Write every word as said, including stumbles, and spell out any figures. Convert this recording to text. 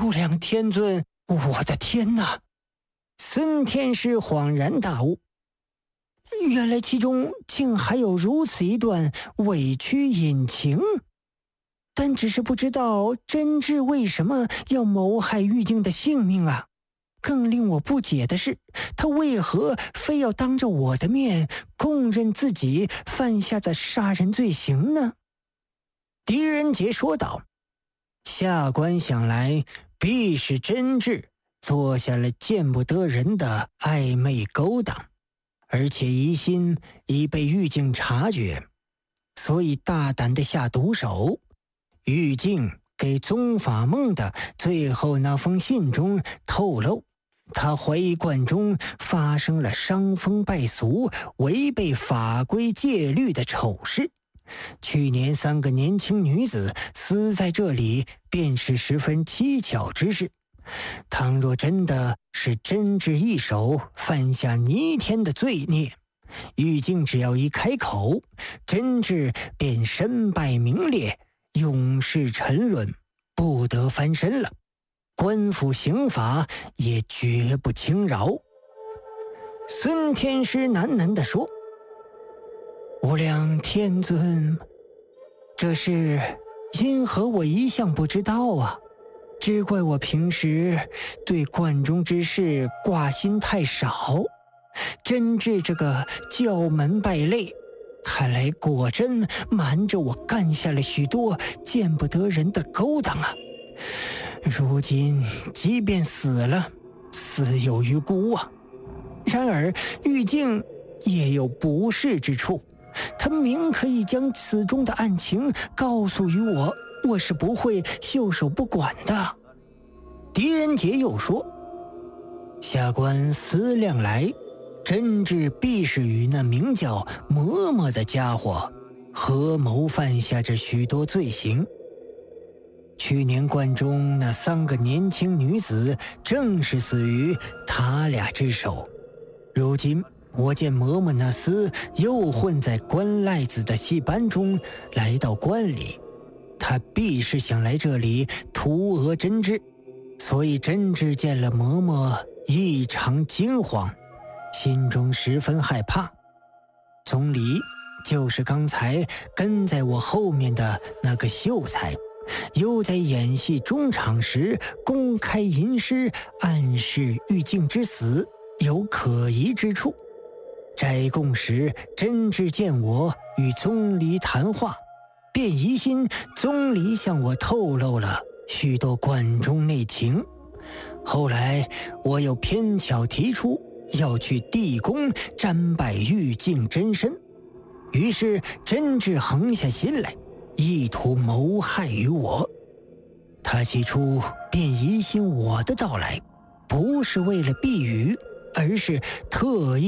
无量天尊，我的天哪！孙天师恍然大悟，原来其中竟还有如此一段委屈隐情。但只是不知道真挚为什么要谋害玉净的性命啊！更令我不解的是，他为何非要当着我的面供认自己犯下的杀人罪行呢？狄仁杰说道：“下官想来，必是真挚做下了见不得人的暧昧勾当，而且疑心已被玉净察觉，所以大胆地下毒手。玉净给宗法梦的最后那封信中透露，他怀疑观中发生了伤风败俗、违背法规戒律的丑事。去年三个年轻女子死在这里，便是十分蹊跷之事。倘若真的是真挚一手犯下弥天的罪孽，玉净只要一开口，真挚便身败名裂，永世沉沦，不得翻身了。官府刑法也绝不轻饶。”孙天师喃喃地说：“无量天尊，这事因何我一向不知道啊？只怪我平时对观中之事挂心太少。真挚这个教门败类，看来果真瞒着我干下了许多见不得人的勾当啊！如今即便死了，死有余辜啊。然而玉净也有不是之处，他明可以将此中的案情告诉于我，我是不会袖手不管的。”狄仁杰又说：“下官思量来，真挚必是与那名叫嬷嬷的家伙合谋犯下这许多罪行。去年观中那三个年轻女子正是死于他俩之手。如今我见嬷嬷那厮又混在关赖子的戏班中来到关里，他必是想来这里图讹真挚，所以真挚见了嬷嬷异常惊慌，心中十分害怕。总理就是刚才跟在我后面的那个秀才，又在演戏中场时公开吟诗暗示玉净之死有可疑之处。斋供时真挚见我与宗离谈话，便疑心宗离向我透露了许多观中内情。后来我又偏巧提出要去地宫瞻拜玉净真身，于是真挚横下心来，意图谋害于我。他起初便疑心我的到来不是为了避雨，而是特意